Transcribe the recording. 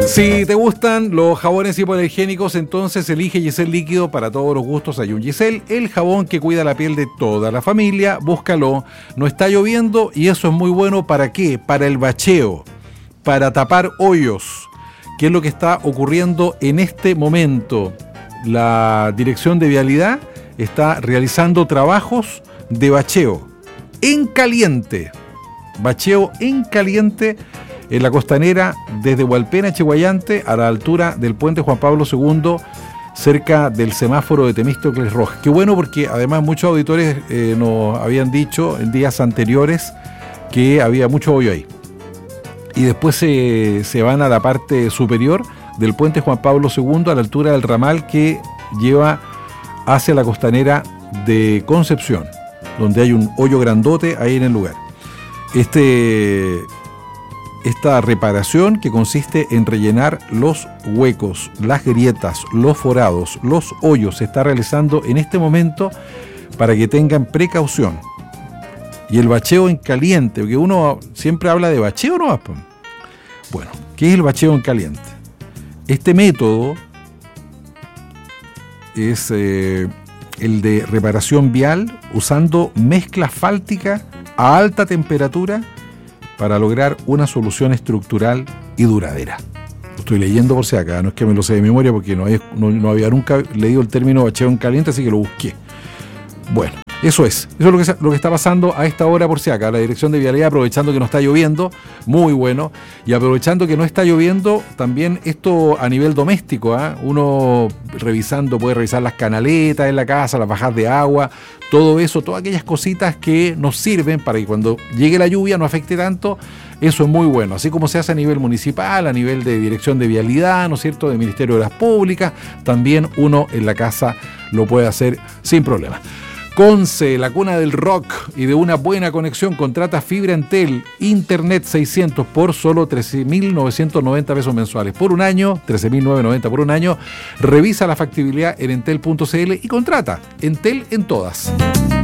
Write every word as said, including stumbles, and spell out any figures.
Si te gustan los jabones hipoalergénicos, entonces elige Gicel líquido para todos los gustos. Hay un Gicel, el jabón que cuida la piel de toda la familia. Búscalo. No está lloviendo y eso es muy bueno. ¿Para qué? Para el bacheo, para tapar hoyos, que es lo que está ocurriendo en este momento. La Dirección de Vialidad está realizando trabajos de bacheo en caliente. Bacheo en caliente en la costanera desde Hualpena, Chihuayante, a la altura del puente Juan Pablo segundo, cerca del semáforo de Temístocles Rojas. Qué bueno, porque además muchos auditores eh, nos habían dicho en días anteriores que había mucho hoyo ahí. Y después se, se van a la parte superior del puente Juan Pablo segundo, a la altura del ramal que lleva hacia la costanera de Concepción, donde hay un hoyo grandote ahí en el lugar. Este... Esta reparación, que consiste en rellenar los huecos, las grietas, los forados, los hoyos, se está realizando en este momento para que tengan precaución. Y el bacheo en caliente, porque uno siempre habla de bacheo, ¿no? Bueno, ¿qué es el bacheo en caliente? Este método es eh, el de reparación vial usando mezcla asfáltica a alta temperatura para lograr una solución estructural y duradera. Lo estoy leyendo por si acá, no es que me lo sé de memoria porque no, hay, no, no había nunca leído el término bacheo en caliente, así que lo busqué. Bueno, eso es, eso es lo que, lo que está pasando a esta hora por si acá. La Dirección de Vialidad, aprovechando que no está lloviendo, muy bueno, y aprovechando que no está lloviendo, también esto a nivel doméstico, ¿eh? Uno revisando, puede revisar las canaletas en la casa, las bajadas de agua, todo eso, todas aquellas cositas que nos sirven para que cuando llegue la lluvia no afecte tanto. Eso es muy bueno, así como se hace a nivel municipal, a nivel de Dirección de Vialidad, ¿no es cierto?, del Ministerio de las Públicas, también uno en la casa lo puede hacer sin problema. Conce, la cuna del rock y de una buena conexión, contrata fibra Entel, internet seiscientos por solo trece mil novecientos noventa pesos mensuales por un año, trece mil novecientos noventa por un año. Revisa la factibilidad en entel punto c l y contrata Entel en todas.